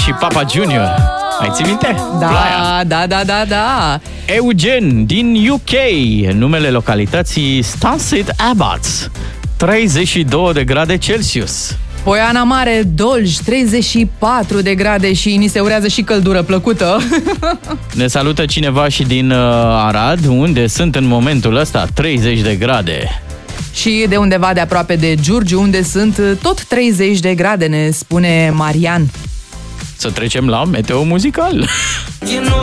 și Papa Junior. Mai ții minte? Da. Eugen din UK, numele localității Stansted Abbots, 32 de grade Celsius. Poiana Mare, Dolj, 34 de grade și ni se urează și căldură plăcută. Ne salută cineva și din Arad, unde sunt în momentul ăsta 30 de grade. Și de undeva de aproape de Giurgiu, unde sunt tot 30 de grade, ne spune Marian. Să trecem la meteo muzical.